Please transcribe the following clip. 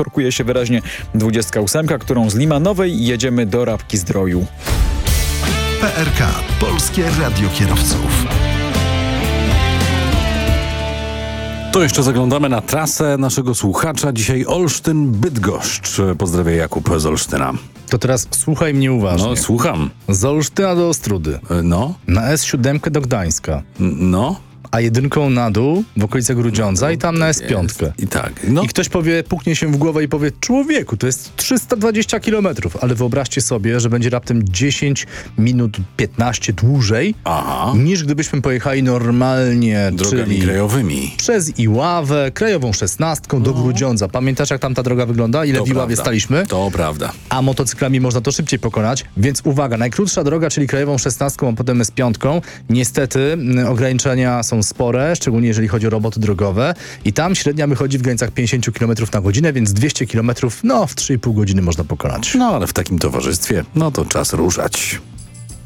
korkuje się wyraźnie 28, którą z Limanowej jedziemy do Rabki-Zdroju. PRK. Polskie Radio Kierowców. To jeszcze zaglądamy na trasę naszego słuchacza. Dzisiaj Olsztyn-Bydgoszcz. Pozdrawia Jakub z Olsztyna. To teraz słuchaj mnie uważnie. No, słucham. Z Olsztyna do Ostródy. No. Na S7 do Gdańska. No. A jedynką na dół w okolicach Grudziądza i tam na S5. I tak. No. I ktoś puknie się w głowę i powie: człowieku, to jest 320 kilometrów. Ale wyobraźcie sobie, że będzie raptem 10 minut 15 dłużej, niż gdybyśmy pojechali normalnie, drogami czyli krajowymi. przez Iławę, krajową 16 do Grudziądza. Pamiętasz, jak tam ta droga wygląda? Ile w Iławie staliśmy? To prawda. A motocyklami można to szybciej pokonać, więc uwaga, najkrótsza droga, czyli krajową 16, a potem S5. Niestety ograniczenia są spore, szczególnie jeżeli chodzi o roboty drogowe i tam średnia wychodzi w granicach 50 km na godzinę, więc 200 km w 3,5 godziny można pokonać. No ale w takim towarzystwie, no to czas ruszać.